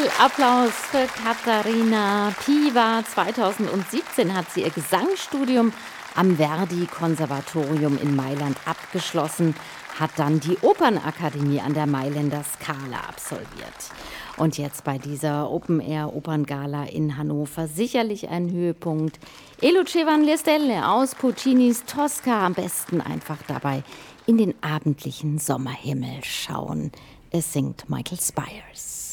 Viel Applaus für Katharina Piwa. 2017 hat sie ihr Gesangsstudium am Verdi-Konservatorium in Mailand abgeschlossen, hat dann die Opernakademie an der Mailänder Scala absolviert. Und jetzt bei dieser Open-Air-Operngala in Hannover sicherlich ein Höhepunkt. E lucevano le stelle aus Puccinis Tosca. Am besten einfach dabei in den abendlichen Sommerhimmel schauen. Es singt Michael Spires.